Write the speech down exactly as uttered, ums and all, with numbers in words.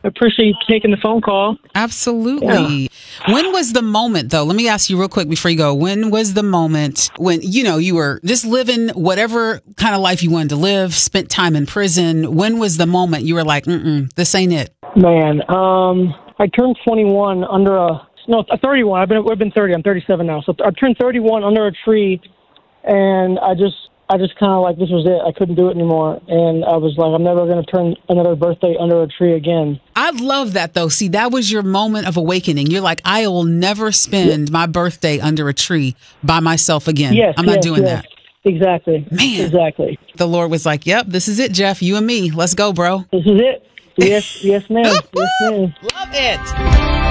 I appreciate you taking the phone call. Absolutely. Yeah. When was the moment, though? Let me ask you real quick before you go. When was the moment when, you know, you were just living whatever kind of life you wanted to live, spent time in prison? When was the moment you were like, mm-mm, this ain't it? Man, um, I turned twenty-one under a, no, thirty-one. I've been, I've been thirty. I'm thirty-seven now. So I turned thirty-one under a tree, and I just, I just kind of like, this was it. I couldn't do it anymore. And I was like, I'm never going to turn another birthday under a tree again. I love that, though. See, that was your moment of awakening. You're like, I will never spend my birthday under a tree by myself again. Yes, I'm not yes, doing yes. that. Exactly. Man. Exactly. The Lord was like, yep, this is it, Jeff. You and me. Let's go, bro. This is it. Yes, yes, ma'am. Yes, ma'am. Love it.